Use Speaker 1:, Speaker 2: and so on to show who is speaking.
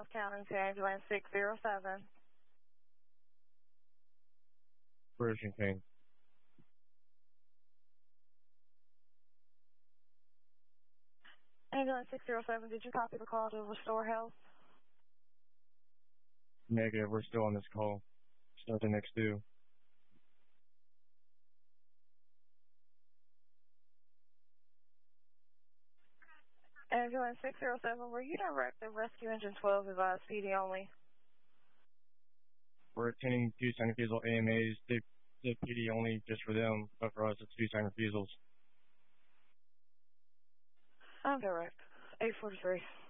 Speaker 1: South County to ambulance 607.
Speaker 2: Persian King.
Speaker 1: Ambulance 607, did you copy the call to restore health?
Speaker 2: Negative, we're still on this call. There's nothing next due.
Speaker 1: Ambulance 607, were you directed Rescue Engine 12 advised PD only?
Speaker 2: We're attending two-sign refusal AMAs. They PD only just for them, but for us it's two-sign refusals.
Speaker 1: I'm direct. 843.